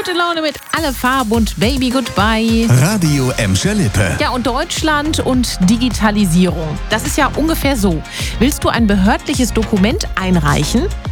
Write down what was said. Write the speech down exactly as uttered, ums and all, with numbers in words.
Gute Laune mit Alle Farbe und Baby Goodbye. Radio Emscher Lippe. Ja, und Deutschland und Digitalisierung. Das ist ja ungefähr so. Willst du ein behördliches Dokument einreichen?